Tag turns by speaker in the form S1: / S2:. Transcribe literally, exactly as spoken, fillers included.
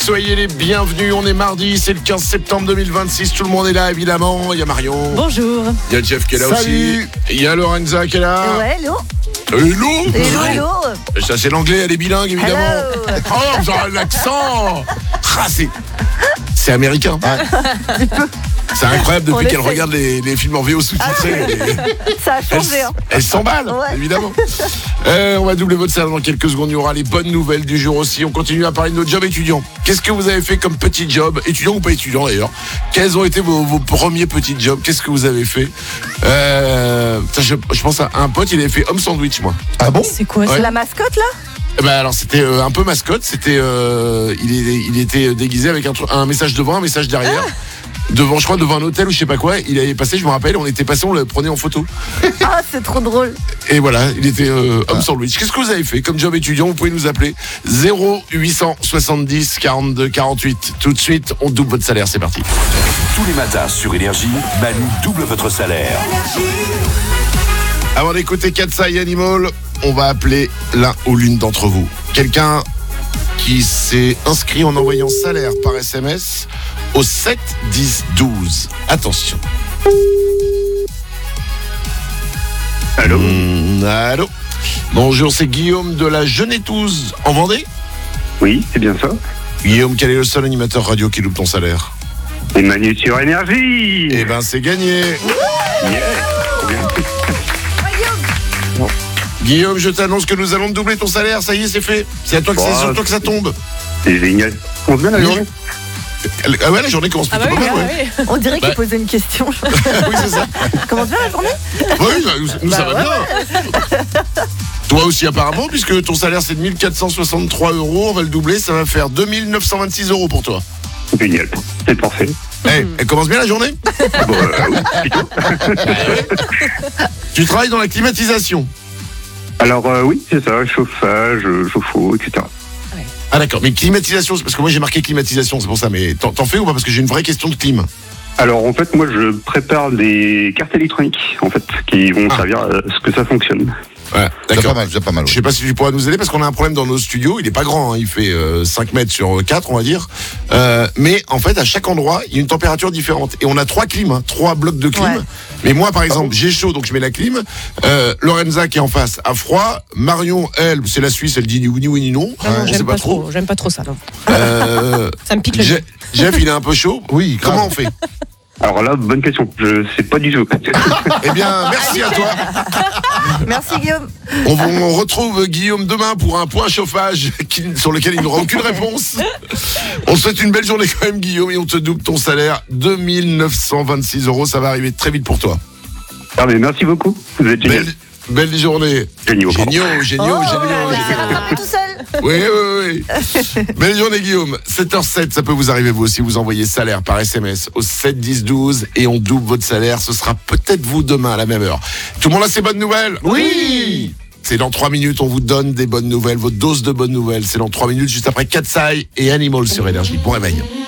S1: Soyez les bienvenus, on est mardi, c'est le quinze septembre deux mille vingt-six, tout le monde est là évidemment, il y a Marion.
S2: Bonjour.
S1: Il y a Jeff qui est là. Salut. Aussi. Il y a Lorenza qui est là.
S3: Ouais, hello.
S1: Hello.
S3: Hello, hello.
S1: Ça c'est l'anglais, elle est bilingue évidemment.
S3: Hello.
S1: Oh, vous avez l'accent. Ah, c'est... c'est américain. Ouais. C'est incroyable depuis qu'elle regarde les, les films en V O sous-titrés.
S3: Ah, ça a changé.
S1: Elle,
S3: hein.
S1: elle s'emballe, ouais. Évidemment. Euh, on va doubler votre salaire dans quelques secondes. Il y aura les bonnes nouvelles du jour aussi. On continue à parler de nos jobs étudiants. Qu'est-ce que vous avez fait comme petit job, étudiant ou pas étudiant d'ailleurs? Quels ont été vos, vos premiers petits jobs? Qu'est-ce que vous avez fait? euh, ça, je, je pense à un pote, il avait fait homme sandwich, moi.
S2: Ah bon? C'est quoi?
S3: Ouais.
S2: C'est
S3: la mascotte là?
S1: Eh ben alors c'était euh, un peu mascotte. C'était, euh, il, est, il était déguisé avec un, un message devant, un message derrière. Ah. Devant, je crois, devant un hôtel ou je sais pas quoi, il avait passé, je me rappelle, on était passé, on le prenait en photo.
S3: Ah, c'est trop drôle.
S1: Et voilà, il était euh, homme ah. sandwich. Qu'est-ce que vous avez fait comme job étudiant? Vous pouvez nous appeler zéro huit cent soixante-dix quarante-deux quarante-huit. Tout de suite, on double votre salaire, c'est parti.
S4: Tous les matins sur Énergie, Manu double votre salaire.
S1: Avant d'écouter Katsa et Animal, on va appeler l'un ou l'une d'entre vous. Quelqu'un qui s'est inscrit en envoyant salaire par S M S au sept dix douze. Attention.
S5: Allô
S1: mmh, Allô. Bonjour, c'est Guillaume de la Genetouze en Vendée.
S5: Oui, c'est bien ça.
S1: Guillaume, quel est le seul animateur radio qui loupe ton salaire?
S5: Et Manu sur Énergie.
S1: Eh ben, c'est gagné.
S5: Yeah.
S1: Guillaume, je t'annonce que nous allons te doubler ton salaire. Ça y est, c'est fait. C'est à toi que, oh, c'est sur toi que ça tombe.
S5: C'est génial. On se met la journée.
S1: Ah ouais, la journée commence plutôt ah bah oui, pas mal. Ouais.
S3: On dirait qu'il
S1: bah.
S3: posait une question.
S1: Oui, c'est ça.
S3: Commence bien la journée?
S1: Oui, nous,
S3: bah
S1: ça va
S3: ouais.
S1: bien. Toi aussi apparemment, puisque ton salaire c'est de mille quatre cent soixante-trois euros, on va le doubler, ça va faire deux mille neuf cent vingt-six euros pour toi.
S5: Génial, c'est parfait.
S1: Hey, elle commence bien la journée?
S5: Bon, euh, oui, plutôt.
S1: Tu travailles dans la climatisation?
S5: Alors euh, oui, c'est ça, chauffage, chauffe-eau, et cetera.
S1: Ah d'accord, mais climatisation, c'est parce que moi j'ai marqué climatisation, c'est pour ça, mais t'en, t'en fais ou pas? Parce que j'ai une vraie question de clim.
S5: Alors en fait, moi je prépare des cartes électroniques, en fait, qui vont ah. servir à ce que ça fonctionne.
S1: Ouais, d'accord.
S6: C'est pas mal, c'est pas mal. Ouais.
S1: Je sais pas si tu pourras nous aider parce qu'on a un problème dans nos studios. Il est pas grand, hein, il fait euh, cinq mètres sur quatre, on va dire. Euh, mais en fait, à chaque endroit, il y a une température différente. Et on a trois clims, hein, trois blocs de clim. Ouais. Mais moi, par exemple, j'ai chaud, donc je mets la clim. Euh, Lorenza qui est en face a froid. Marion, elle, c'est la Suisse, elle dit ni oui ni oui ni non.
S2: Non, non,
S1: on
S2: j'aime
S1: sait
S2: pas,
S1: pas trop.
S2: trop. J'aime pas trop ça. Non.
S1: Euh,
S2: ça me pique le
S1: Je-
S2: nez.
S1: Jeff, il est un peu chaud.
S6: Oui, grave.
S1: Comment on fait?
S5: Alors là, bonne question, je sais pas du tout.
S1: Eh bien, merci à toi.
S3: Merci Guillaume.
S1: On, on retrouve Guillaume demain pour un point chauffage qui, sur lequel il n'aura aucune réponse. On te souhaite une belle journée quand même, Guillaume, et on te double ton salaire, deux mille neuf cent vingt-six euros. Ça va arriver très vite pour toi.
S5: Ah mais merci beaucoup, vous êtes génial.
S1: Belle, belle journée.
S5: Géniaux,
S1: Géniaux, géniaux,
S3: Oh,
S1: géniaux.
S3: il s'est rattrapé tout seul.
S1: Oui, oui, oui. Belle journée, Guillaume. sept heures sept, ça peut vous arriver vous aussi. Vous envoyez salaire par S M S au sept dix douze et on double votre salaire. Ce sera peut-être vous demain à la même heure. Tout le monde a ses bonnes nouvelles? Oui. C'est dans trois minutes, on vous donne des bonnes nouvelles, votre dose de bonnes nouvelles. C'est dans trois minutes, juste après Katsai et Animal sur Énergie. Bon réveil.